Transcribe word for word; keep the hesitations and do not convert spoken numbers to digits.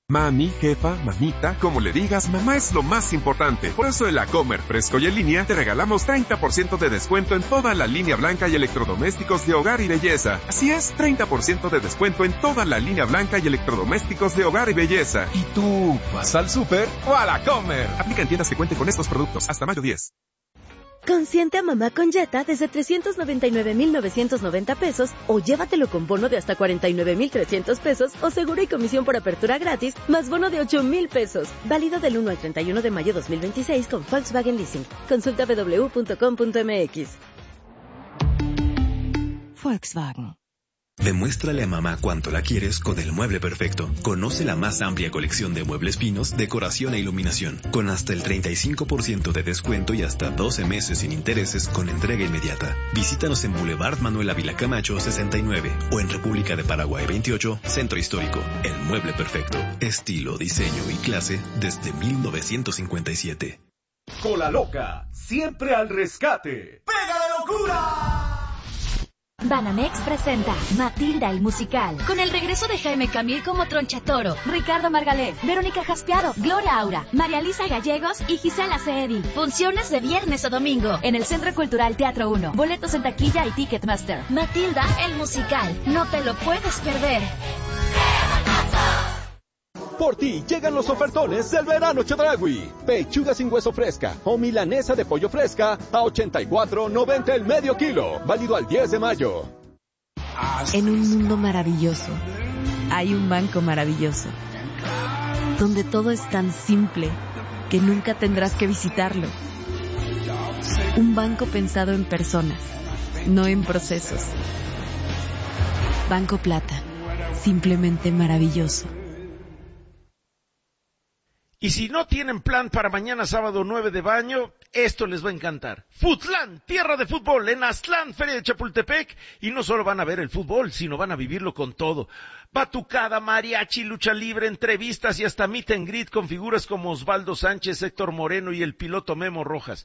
Mami, jefa, mamita, como le digas, mamá es lo más importante. Por eso en la Comer, Fresco y en línea te regalamos treinta por ciento de descuento en toda la línea blanca y electrodomésticos de hogar y belleza. Así es, treinta por ciento de descuento en toda la línea blanca y electrodomésticos de hogar y belleza. ¿Y tú vas al súper o a la Comer? Aplica en tiendas que cuenten con estos productos hasta mayo diez. Consiente a mamá con Jetta desde trescientos noventa y nueve mil novecientos noventa pesos o llévatelo con bono de hasta cuarenta y nueve mil trescientos pesos o seguro y comisión por apertura gratis más bono de ocho mil pesos. Válido del uno al treinta y uno de mayo dos mil veintiséis con Volkswagen Leasing. Consulta doble u doble u doble u punto com punto m x. Volkswagen. Demuéstrale a mamá cuánto la quieres con el mueble perfecto. Conoce la más amplia colección de muebles pinos, decoración e iluminación, con hasta el treinta y cinco por ciento de descuento y hasta doce meses sin intereses con entrega inmediata. Visítanos en Boulevard Manuel Ávila Camacho sesenta y nueve o en República de Paraguay veintiocho, Centro Histórico. El mueble perfecto. Estilo, diseño y clase desde mil novecientos cincuenta y siete. Cola Loca, siempre al rescate. ¡Pega la locura! Banamex presenta Matilda el musical, con el regreso de Jaime Camil como Tronchatoro, Ricardo Margalef, Verónica Jaspiado, Gloria Aura, María Lisa Gallegos y Gisela Ceedi. Funciones de viernes a domingo en el Centro Cultural Teatro uno. Boletos en taquilla y Ticketmaster. Matilda el musical, no te lo puedes perder. Por ti llegan los ofertones del verano Chedraui. Pechuga sin hueso fresca o milanesa de pollo fresca a ochenta y cuatro noventa el medio kilo. Válido al diez de mayo. En un mundo maravilloso, hay un banco maravilloso, donde todo es tan simple que nunca tendrás que visitarlo. Un banco pensado en personas, no en procesos. Banco Plata, simplemente maravilloso. Y si no tienen plan para mañana sábado nueve de baño, esto les va a encantar. Futlán, tierra de fútbol, en Aztlán, Feria de Chapultepec. Y no solo van a ver el fútbol, sino van a vivirlo con todo. Batucada, mariachi, lucha libre, entrevistas y hasta meet and greet con figuras como Osvaldo Sánchez, Héctor Moreno y el piloto Memo Rojas.